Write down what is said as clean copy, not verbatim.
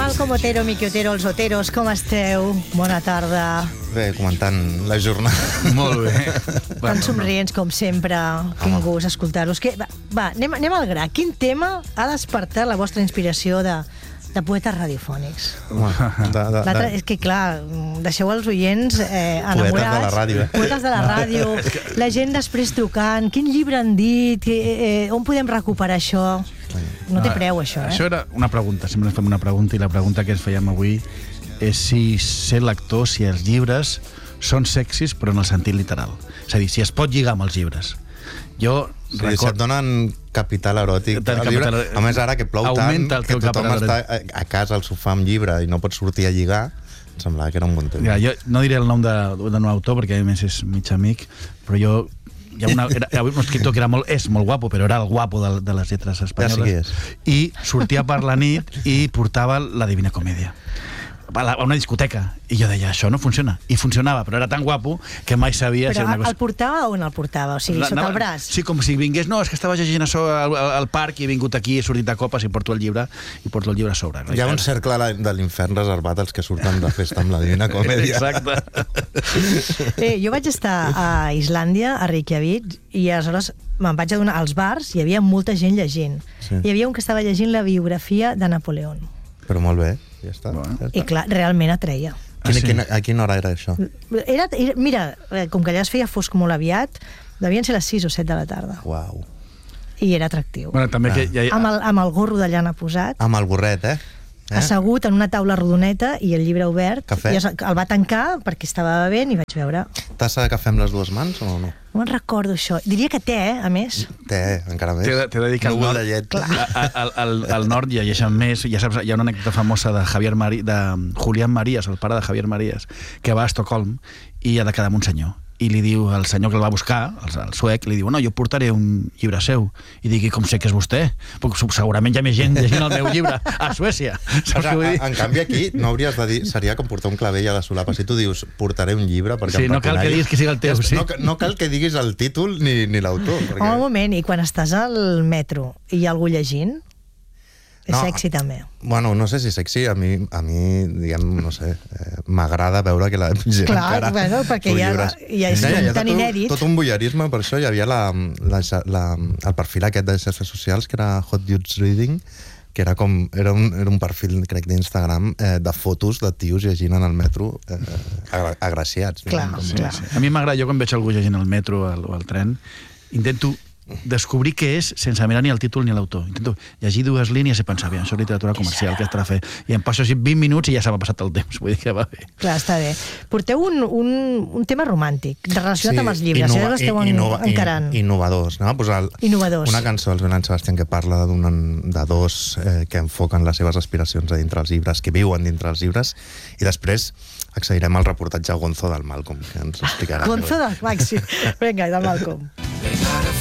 Malcom Otero, Miqui Otero, els Oteros, com esteu? Bona tarda. Bé, comentant la jornada. Molt bé. Tan somrients com sempre. Quin gust escoltar-los. Va, anem al gra. Quin tema ha despertat la vostra inspiració de poetes radiofònics? És que, clar, deixeu els oients enamorats. Poetes de la ràdio, Poetes de la ràdio. La gent després trucant. Quin llibre han dit? On podem recuperar això? No té preu, això, Això era una pregunta. Sempre ens fem una pregunta, i la pregunta que ens fèiem avui és si ser lector, si els llibres són sexis, però en el sentit literal. És a dir, si es pot lligar amb els llibres. Jo si et donen capital eròtic a més ara que plou tant que tothom està a casa al sofà amb llibre i no pot sortir a lligar, em semblava que era un bon temps. Jo no diré el nom d'un autor perquè a més és mig amic, però jo hi havia un escriptor que és molt guapo, però era el guapo de les lletres espanyoles, i sortia per la nit i portava la Divina Comèdia a una discoteca, i jo deia, això no funciona, i funcionava, però era tan guapo que mai sabia si era una cosa... el portava o no el portava? O sigui, sota el braç? Sí, com si vingués, no, és que estava llegint això al parc i he vingut aquí, he sortit de copes i porto el llibre a sobre. Hi ha un cercle de l'infern reservat als que surten de festa amb la Divina Comèdia. Exacte. Jo vaig estar a Islàndia, a Reykjavik, i aleshores me'n vaig adonar, als bars hi havia molta gent llegint. Hi havia un que estava llegint la biografia de Napoleón. Però molt bé, ja està. I clar, realment atreia. A quina hora era això? Mira, com que allà es feia fosc molt aviat, devien ser les 6 o 7 de la tarda. Uau. I era atractiu. Bueno, també que amb el gorro de llana posat. Amb el gorret, assegut en una taula rodoneta i el llibre obert. Cafè? I el va tancar perquè estava bevent i vaig veure. Tassa de cafè amb les dues mans o no? No me'n recordo això. Diria que té, a més. Té, encara més. T'he de dir que al nord llegeixen més. Ja saps, hi ha una anècdota famosa de Julián Marías, el pare de Javier Marías, que va a Estocolm i ha de quedar amb un senyor. I li diu al senyor que el va buscar, el suec, li diu, no, jo portaré un llibre seu. I digui, com sé que és vostè? Perquè segurament hi ha més gent llegint el meu llibre a Suècia. En canvi aquí no hauries de dir, seria com portar un clavell a la solapa. Si tu dius, portaré un llibre... Sí, no cal que diguis que sigui el teu, sí. No cal que diguis el títol ni l'autor. Un moment, i quan estàs al metro i hi ha algú llegint, és sexy també. Bueno, no sé si sexy, a mi diguem, no sé, m'agrada veure que la gent encara... Clar, bueno, perquè ja és tan inèdit. Tot un voyeurisme, per això hi havia el perfil aquest de xarxes socials, que era Hot Dudes Reading, que era un perfil, crec, d'Instagram, de fotos de tios llegint en el metro agraciats. Clar. A mi m'agrada, jo quan veig algú llegint al metro o al tren, intento descobrir què és sense mirar ni el títol ni l'autor. Intento llegir 2 línies i pensar, bé, això és literatura comercial, què estarà a fer? I em passo així 20 minuts i ja s'ha passat el temps, vull dir que va bé. Clar, està bé. Porteu un tema romàntic relacionat amb els llibres, ja l'esteu encarant. Innovadors, no? Innovadors. Una cançó dels Blanc Sebastián que parla de dos que enfoquen les seves aspiracions a dintre els llibres, que viuen dintre els llibres, i després accedirem al reportatge Gonzo del Malcom, que ens explicarà. Gonzo del Maxi. Vinga, del Malcom.